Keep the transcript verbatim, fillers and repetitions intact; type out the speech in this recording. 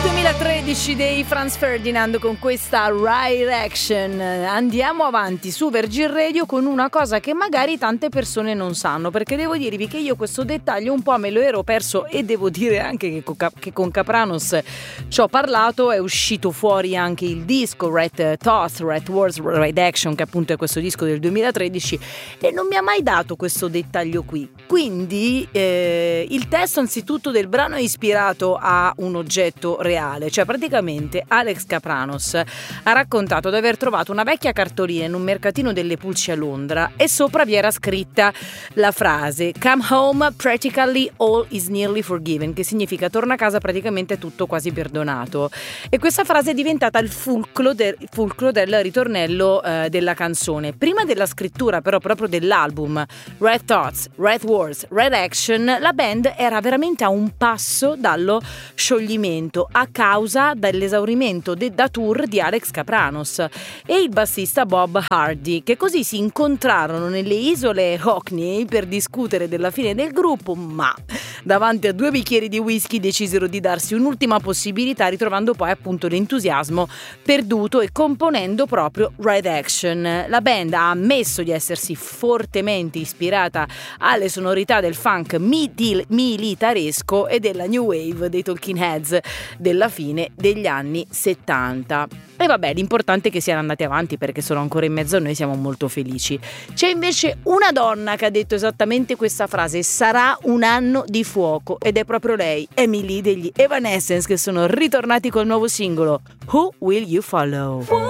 duemilatredici dei Franz Ferdinand con questa Right Action. Andiamo avanti su Virgin Radio con una cosa che magari tante persone non sanno, perché devo dirvi che io questo dettaglio un po' me lo ero perso, e devo dire anche che con, Cap- che con Capranos ci ho parlato. È uscito fuori anche il disco Right Thoughts, Right Words, Right Action, che appunto è questo disco del duemilatredici, e non mi ha mai dato questo dettaglio qui. Quindi eh, il testo anzitutto del brano è ispirato a un oggetto reale, cioè praticamente Alex Kapranos ha raccontato di aver trovato una vecchia cartolina in un mercatino delle pulci a Londra, e sopra vi era scritta la frase "Come home, practically all is nearly forgiven", che significa torna a casa, praticamente tutto quasi perdonato. E questa frase è diventata il fulcro, del, fulcro del ritornello eh, della canzone. Prima della scrittura però proprio dell'album Right Thoughts, Right Words, Right Action, la band era veramente a un passo dallo scioglimento a causa dell'esaurimento de- da tour di Alex Kapranos e il bassista Bob Hardy, che così si incontrarono nelle isole Orkney per discutere della fine del gruppo, ma davanti a due bicchieri di whisky decisero di darsi un'ultima possibilità, ritrovando poi appunto l'entusiasmo perduto e componendo proprio Right Action. La band ha ammesso di essersi fortemente ispirata alle sonorità del funk midil- militaresco e della new wave dei Talking Heads della fine degli anni settanta. E vabbè, l'importante è che siano andati avanti, perché sono ancora in mezzo a noi, siamo molto felici. C'è invece una donna che ha detto esattamente questa frase: sarà un anno di fuoco, ed è proprio lei, Emily degli Evanescence, che sono ritornati col nuovo singolo Who Will You Follow?